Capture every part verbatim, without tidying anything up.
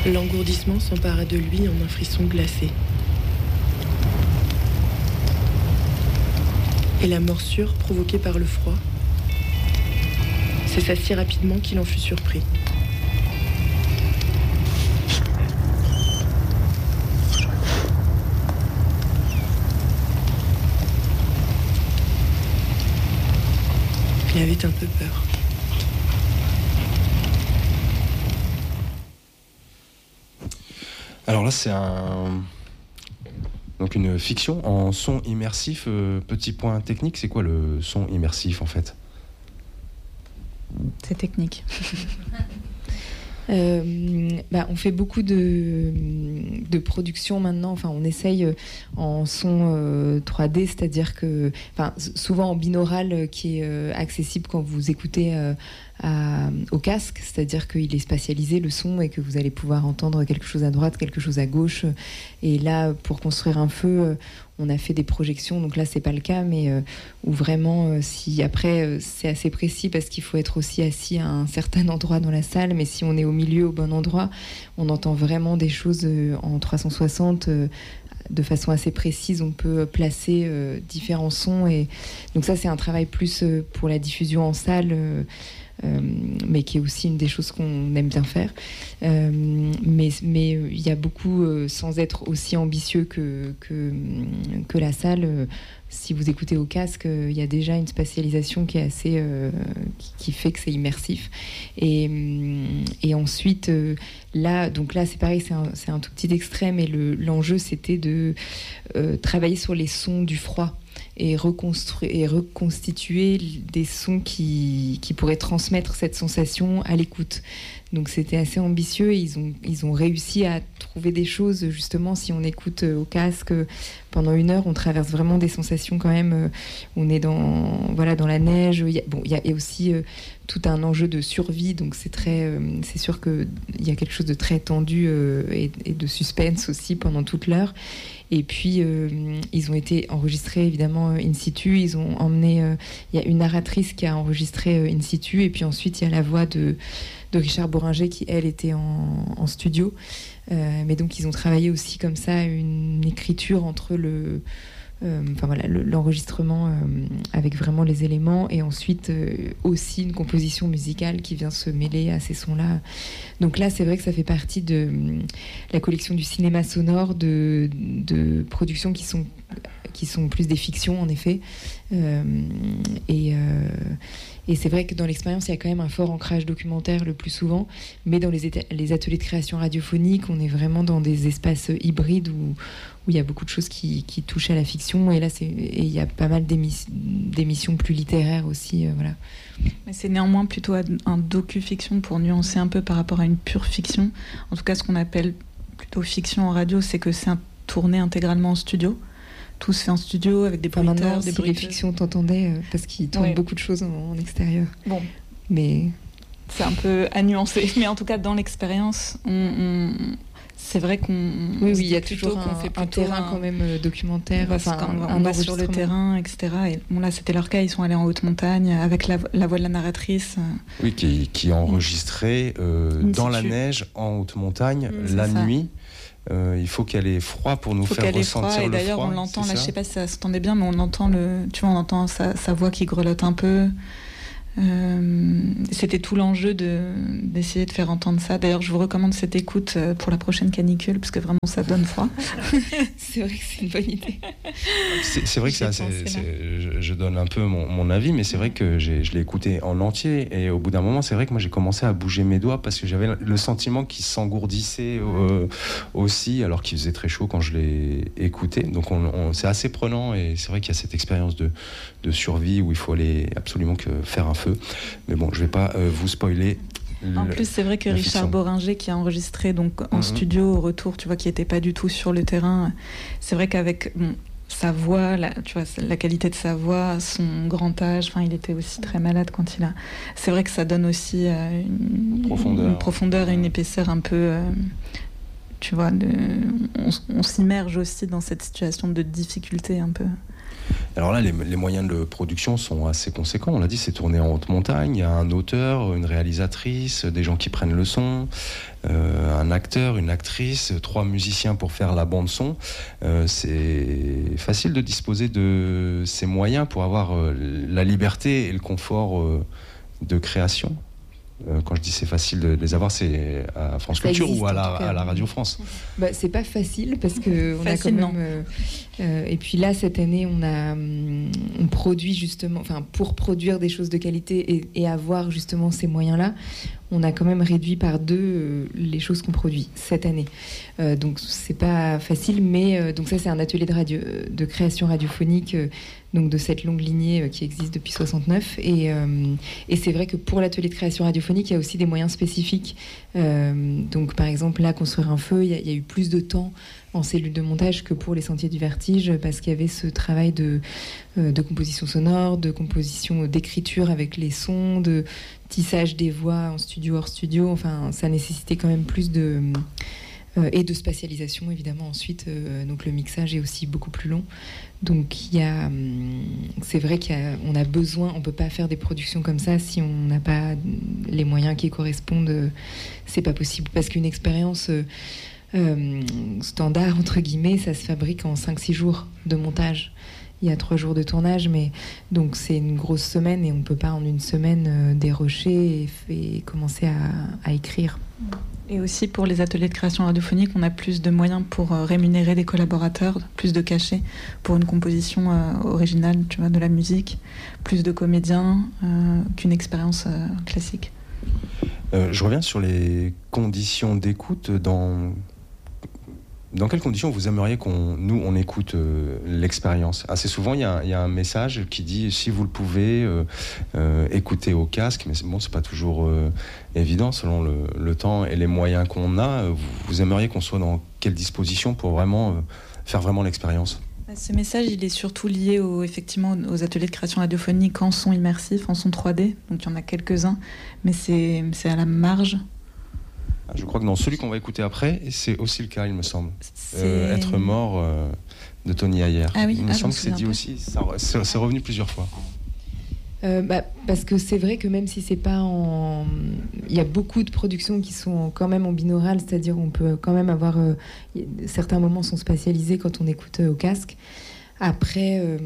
L'engourdissement s'empara de lui en un frisson glacé. Et la morsure provoquée par le froid cessa si rapidement qu'il en fut surpris. Il avait un peu peur. Alors là, c'est un... Donc une fiction en son immersif. Euh, petit point technique, c'est quoi le son immersif en fait ? C'est technique. Euh, bah, on fait beaucoup de, de production maintenant. Enfin, on essaye en son euh, trois D, c'est-à-dire que, enfin, souvent en binaural, euh, qui est euh, accessible quand vous écoutez euh, à, au casque, c'est-à-dire qu'il est spatialisé le son et que vous allez pouvoir entendre quelque chose à droite, quelque chose à gauche. Et là, pour construire un feu, euh, on a fait des projections, donc là c'est pas le cas, mais euh, où vraiment, euh, si après euh, c'est assez précis parce qu'il faut être aussi assis à un certain endroit dans la salle, mais si on est au milieu, au bon endroit, on entend vraiment des choses euh, en trois cent soixante. Euh, de façon assez précise, on peut placer euh, différents sons, et donc ça c'est un travail plus euh, pour la diffusion en salle. Euh, Euh, mais qui est aussi une des choses qu'on aime bien faire. Euh, mais mais il y a beaucoup, euh, sans être aussi ambitieux que, que, que la salle, euh, si vous écoutez au casque, il euh, y a déjà une spatialisation qui est assez, euh, qui, qui fait que c'est immersif. Et, et ensuite, euh, là, donc là c'est pareil, c'est un, c'est un tout petit extrait, mais le, l'enjeu c'était de euh, travailler sur les sons du froid. Et, reconstruire, et reconstituer des sons qui, qui pourraient transmettre cette sensation à l'écoute. Donc c'était assez ambitieux et ils ont, ils ont réussi à trouver des choses. Justement, si on écoute au casque pendant une heure, on traverse vraiment des sensations quand même. On est dans, voilà, dans la neige. Il y a, bon, il y a aussi euh, tout un enjeu de survie, donc c'est, très, euh, c'est sûr qu'il y a quelque chose de très tendu euh, et, et de suspense aussi pendant toute l'heure. Et puis, euh, ils ont été enregistrés évidemment in situ. Ils ont emmené. Euh, il y a une narratrice qui a enregistré euh, in situ. Et puis ensuite, il y a la voix de, de Richard Boringer qui, elle, était en, en studio. Euh, mais donc, ils ont travaillé aussi comme ça une écriture entre le. Euh, enfin voilà, le, l'enregistrement euh, avec vraiment les éléments, et ensuite euh, aussi une composition musicale qui vient se mêler à ces sons-là. Donc là, c'est vrai que ça fait partie de euh, la collection du cinéma sonore, de, de productions qui sont, qui sont plus des fictions, en effet. Euh, et, euh, et c'est vrai que dans l'expérience, il y a quand même un fort ancrage documentaire le plus souvent, mais dans les, éta- les ateliers de création radiophonique, on est vraiment dans des espaces hybrides où où il y a beaucoup de choses qui, qui touchent à la fiction, et là c'est, et il y a pas mal d'émis, d'émissions plus littéraires aussi, euh, voilà. Mais c'est néanmoins plutôt un docu-fiction, pour nuancer un peu par rapport à une pure fiction. En tout cas, ce qu'on appelle plutôt fiction en radio, c'est que c'est un, tourné intégralement en studio. Tout se fait en studio avec des bruiteurs, enfin, des si bruiteuses. Les fictions, t'entendais, euh, parce qu'ils tournent ouais. beaucoup de choses en, en extérieur. Bon, mais c'est un peu à nuancer. Mais en tout cas, dans l'expérience, on, on c'est vrai qu'on oui oui il y a toujours qu'on un, fait un terrain un, quand même documentaire, enfin quand on, on va sur le terrain, etc. Et bon, là c'était leur cas, ils sont allés en haute montagne avec la, la voix de la narratrice, oui, qui, qui enregistrait euh, dans la neige en haute montagne mmh, la nuit. Euh, il faut qu'elle ait froid pour nous faut faire ressentir froid, le et d'ailleurs froid, on l'entend là, je sais pas si ça s'entendait bien, mais on entend le, tu vois, on entend sa, sa voix qui grelotte un peu. Euh, c'était tout l'enjeu de, d'essayer de faire entendre ça. D'ailleurs, je vous recommande cette écoute pour la prochaine canicule, parce que vraiment ça donne froid. C'est vrai que c'est une bonne idée. C'est, c'est vrai que c'est assez, c'est, je, je donne un peu mon, mon avis, mais c'est vrai que j'ai, je l'ai écouté en entier, et au bout d'un moment, c'est vrai que moi j'ai commencé à bouger mes doigts parce que j'avais le sentiment qu'il s'engourdissait euh, aussi, alors qu'il faisait très chaud quand je l'ai écouté. Donc on, on, c'est assez prenant, et c'est vrai qu'il y a cette expérience de, de survie où il faut aller absolument que faire un feu. Mais bon, je vais pas euh, vous spoiler. Le, en plus, c'est vrai que Richard fiction. Boringer, qui a enregistré donc en mm-hmm. studio au retour, tu vois, qui était pas du tout sur le terrain. C'est vrai qu'avec bon, sa voix, la, tu vois, la qualité de sa voix, son grand âge, enfin, il était aussi très malade quand il a. C'est vrai que ça donne aussi euh, une, profondeur. une profondeur et une épaisseur un peu. Euh, tu vois, de, on, on s'immerge aussi dans cette situation de difficulté un peu. Alors là, les, les moyens de production sont assez conséquents. On l'a dit, c'est tourné en haute montagne. Il y a un auteur, une réalisatrice, des gens qui prennent le son, euh, un acteur, une actrice, trois musiciens pour faire la bande son. Euh, c'est facile de disposer de ces moyens pour avoir euh, la liberté et le confort euh, de création. Euh, quand je dis c'est facile de les avoir, c'est à France Ça Culture existe, ou à la, à la Radio France. Bah, c'est pas facile parce que on a quand même. Euh, euh, et puis là, cette année, on a, hum, on produit justement, enfin, pour produire des choses de qualité et, et avoir justement ces moyens-là, on a quand même réduit par deux euh, les choses qu'on produit cette année. Euh, donc c'est pas facile, mais euh, donc ça c'est un atelier de radio, de création radiophonique. Euh, donc de cette longue lignée euh, qui existe depuis soixante-neuf. Et, euh, et c'est vrai que pour l'atelier de création radiophonique, il y a aussi des moyens spécifiques. Euh, donc par exemple, là, construire un feu, il y, a, il y a eu plus de temps en cellule de montage que pour les Sentiers du Vertige, parce qu'il y avait ce travail de, euh, de composition sonore, de composition d'écriture avec les sons, de tissage des voix en studio, hors studio. Enfin, ça nécessitait quand même plus de... Euh, et de spatialisation, évidemment, ensuite. Euh, donc le mixage est aussi beaucoup plus long. Donc il y a, c'est vrai qu'on a, a besoin, on peut pas faire des productions comme ça si on n'a pas les moyens qui correspondent. C'est pas possible parce qu'une expérience euh, euh, standard entre guillemets, ça se fabrique en cinq six jours de montage. Il y a trois jours de tournage, mais donc c'est une grosse semaine et on peut pas en une semaine euh, dérocher et, et commencer à, à écrire. Et aussi pour les ateliers de création radiophonique, on a plus de moyens pour euh, rémunérer des collaborateurs, plus de cachets pour une composition euh, originale, tu vois, de la musique, plus de comédiens euh, qu'une expérience euh, classique. Euh, je reviens sur les conditions d'écoute. Dans, dans quelles conditions vous aimeriez qu'on, nous, on écoute euh, l'expérience ? Assez souvent, il y, y a un message qui dit, si vous le pouvez, euh, euh, écoutez au casque, mais c'est, bon, c'est pas toujours euh, évident selon le, le temps et les moyens qu'on a. Vous, vous aimeriez qu'on soit dans quelle disposition pour vraiment euh, faire vraiment l'expérience ? Ce message, il est surtout lié au, effectivement, aux ateliers de création radiophonique en son immersif, en son trois D. Donc il y en a quelques-uns, mais c'est, c'est à la marge. Je crois que dans celui qu'on va écouter après, c'est aussi le cas, il me semble. Euh, Être mort euh, de Tony Ayer. Ah oui, il me ah, semble que c'est dit pas. aussi. Ça, c'est, c'est revenu plusieurs fois. Euh, bah, parce que c'est vrai que même si c'est pas en... Il y a beaucoup de productions qui sont quand même en binaural, c'est-à-dire on peut quand même avoir... Euh, certains moments sont spatialisés quand on écoute euh, au casque. Après, euh,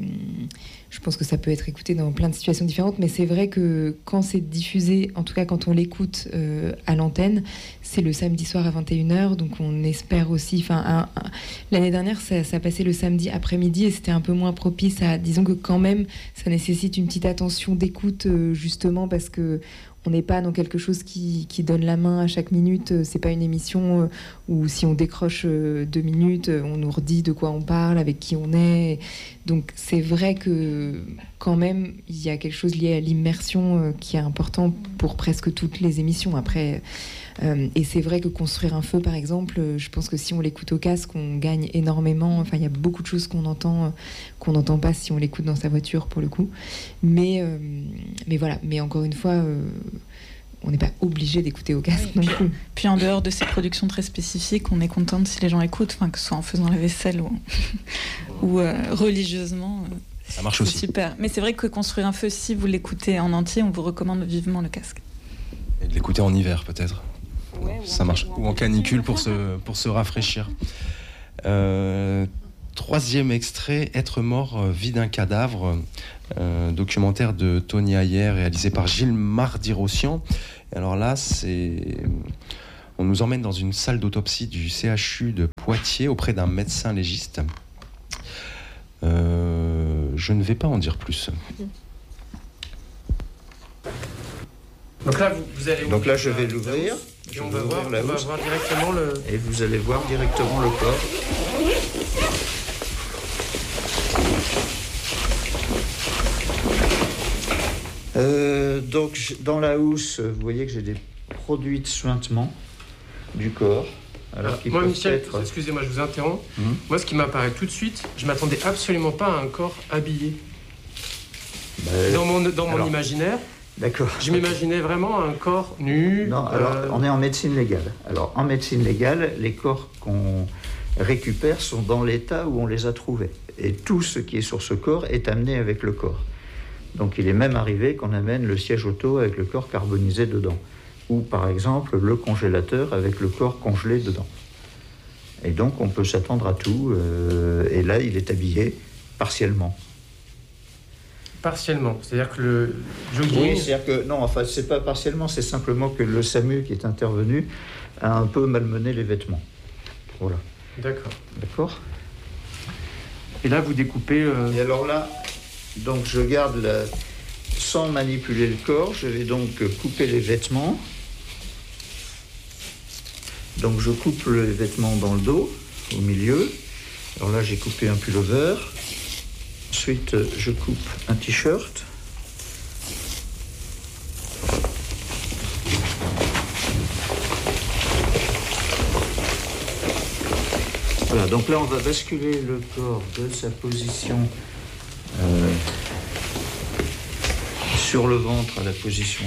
je pense que ça peut être écouté dans plein de situations différentes, mais c'est vrai que quand c'est diffusé, en tout cas quand on l'écoute euh, à l'antenne, c'est le samedi soir à vingt et une heures, donc on espère aussi... Enfin, un, un, l'année dernière, ça, ça passait le samedi après-midi et c'était un peu moins propice à... Disons que quand même, ça nécessite une petite attention d'écoute, euh, justement parce que on n'est pas dans quelque chose qui, qui donne la main à chaque minute. C'est pas une émission euh, où si on décroche euh, deux minutes, on nous redit de quoi on parle, avec qui on est. Donc c'est vrai que quand même, il y a quelque chose lié à l'immersion euh, qui est important pour presque toutes les émissions. Après, euh, et c'est vrai que construire un feu, par exemple, euh, je pense que si on l'écoute au casque, on gagne énormément. Enfin, il y a beaucoup de choses qu'on entend, euh, qu'on n'entend pas si on l'écoute dans sa voiture, pour le coup. Mais, euh, mais voilà. Mais encore une fois... Euh, on n'est pas obligé d'écouter au casque oui, non puis, plus. Puis en dehors de ces productions très spécifiques, on est contente si les gens écoutent, enfin, que ce soit en faisant la vaisselle ou, ou euh, religieusement. Euh, ça marche c'est aussi. Super. Mais c'est vrai que construire un feu, si vous l'écoutez en entier, on vous recommande vivement le casque. Et de l'écouter en hiver peut-être. Ouais, ça marche. Ou en canicule pour se, pour se rafraîchir. Euh, troisième extrait, Être mort, vie d'un cadavre. Euh, documentaire de Tony Ayer réalisé par Gilles Mardy-Rossian. Alors là, c'est... on nous emmène dans une salle d'autopsie du C H U de Poitiers auprès d'un médecin légiste. Euh, je ne vais pas en dire plus. Donc là, vous, vous allez Donc là, je vais l'ouvrir. Et on va voir, la on va voir directement le... Et vous allez voir directement le corps. Euh, donc dans la housse, vous voyez que j'ai des produits de sointement du corps. Alors, alors qu'ils moi, peuvent Michel, être... excusez-moi, je vous interromps. Mmh. Moi, ce qui m'apparaît tout de suite, je m'attendais absolument pas à un corps habillé. Bah, dans mon, dans mon alors, imaginaire, d'accord. Je m'imaginais vraiment un corps nu. Non, alors euh... on est en médecine légale. Alors en médecine légale, les corps qu'on récupère sont dans l'état où on les a trouvés. Et tout ce qui est sur ce corps est amené avec le corps. Donc il est même arrivé qu'on amène le siège auto avec le corps carbonisé dedans. Ou par exemple le congélateur avec le corps congelé dedans. Et donc on peut s'attendre à tout. Euh, et là il est habillé partiellement. Partiellement, c'est-à-dire que le jogging... Oui, c'est-à-dire que... Non, enfin c'est pas partiellement, c'est simplement que le SAMU qui est intervenu a un peu malmené les vêtements. Voilà. D'accord. D'accord. Et là vous découpez... Euh... Et alors là, donc je garde la... sans manipuler le corps, je vais donc couper les vêtements. Donc je coupe les vêtements dans le dos, au milieu. Alors là j'ai coupé un pullover. Ensuite je coupe un t-shirt. Voilà, donc là on va basculer le corps de sa position euh, sur le ventre à la position